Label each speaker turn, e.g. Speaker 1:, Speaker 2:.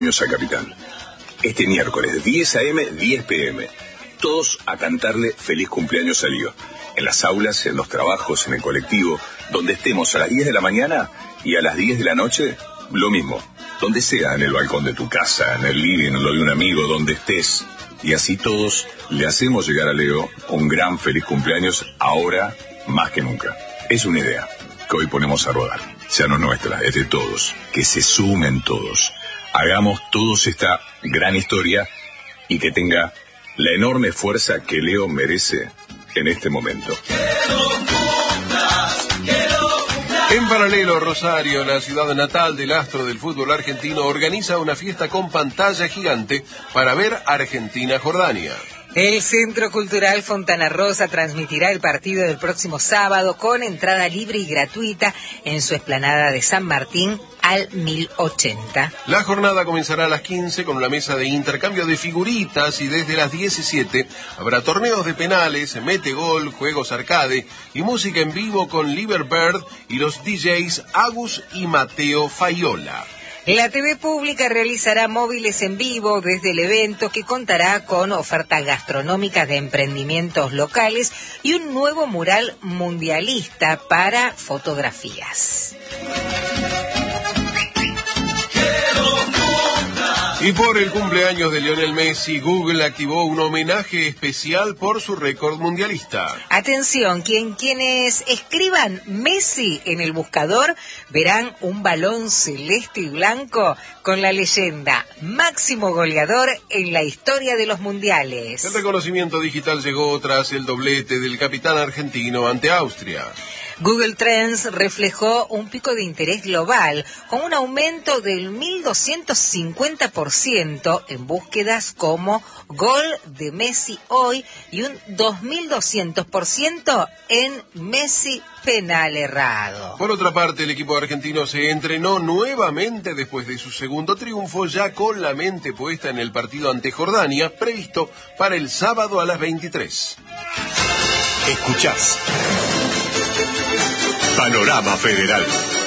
Speaker 1: a Capital. Este miércoles, 10 a.m., 10 p.m. Todos a cantarle feliz cumpleaños a Lío. En las aulas, en los trabajos, en el colectivo, donde estemos a las 10 de la mañana y a las 10 de la noche, lo mismo. Donde sea, en el balcón de tu casa, en el living, en lo de un amigo, donde estés. Y así todos le hacemos llegar a Leo un gran feliz cumpleaños ahora más que nunca. Es una idea que hoy ponemos a rodar. Ya no es nuestra, es de todos. Que se sumen todos. Hagamos todos esta gran historia y que tenga la enorme fuerza que Leo merece en este momento.
Speaker 2: En paralelo, Rosario, la ciudad natal del astro del fútbol argentino, organiza una fiesta con pantalla gigante para ver Argentina-Jordania.
Speaker 3: El Centro Cultural Fontana Rosa transmitirá el partido del próximo sábado con entrada libre y gratuita en su explanada de San Martín al 1080.
Speaker 2: La jornada comenzará a las 15 con una mesa de intercambio de figuritas y desde las 17 habrá torneos de penales, metegol, juegos arcade y música en vivo con Liverbird y los DJs Agus y Mateo Faiola.
Speaker 3: La TV pública realizará móviles en vivo desde el evento que contará con ofertas gastronómicas de emprendimientos locales y un nuevo mural mundialista para fotografías.
Speaker 2: Y por el cumpleaños de Lionel Messi, Google activó un homenaje especial por su récord mundialista.
Speaker 3: Atención, quienes escriban Messi en el buscador verán un balón celeste y blanco con la leyenda máximo goleador en la historia de los mundiales.
Speaker 2: El reconocimiento digital llegó tras el doblete del capitán argentino ante Austria.
Speaker 3: Google Trends reflejó un pico de interés global con un aumento del 1.250% en búsquedas como gol de Messi hoy y un 2.200% en Messi penal errado.
Speaker 2: Por otra parte, el equipo argentino se entrenó nuevamente después de su segundo triunfo, ya con la mente puesta en el partido ante Jordania, previsto para el sábado a las 23.
Speaker 4: Escuchás Panorama Federal.